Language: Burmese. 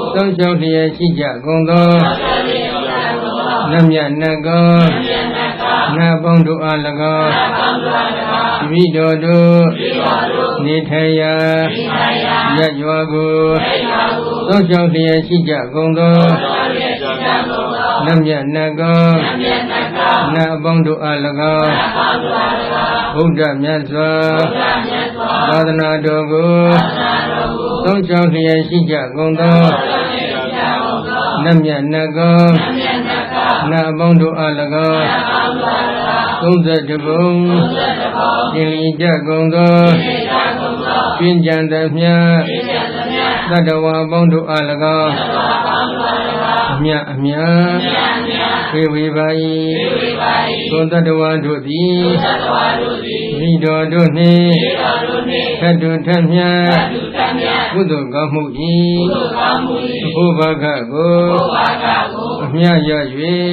သုံးဆောင်လျက်ရှိကြကုန်သောနတ်မြတ်နတ်ကောနတ်ပေါင်းတို့အား၎င်းတပည့်တော်တို့နေထိုင်ရာရပ်ရွာကိုသုံးဆောင်လျက်ရှိကြကုန်သောနတ်မြတ်နတ်ကောနတ်ပေါင်းတို့အား၎င်းဘုရားမြတ်စွာသာသနာတော်ကိုသုံးဆောင်လျက်ရှိကြကုန်သောနတ်မြတ်နတ်ကောနတ်ပေါင်းတို့အား၎င်း31ဘုံသင်္လီကြကုန်သောပြင်းကြံသမျှသတ္တဝါပေါင်းတို့အား၎င်းအမြတ်အမြတ်ဖေဝေပါ၏သောတ္တဝါတို့သည်မိတော်တို့နှင့်ထတ်တူထတ်မြတ်ကုသိုလ်ကောင်းမှု၏ဘုရားကကိုအမြတ်ရ၍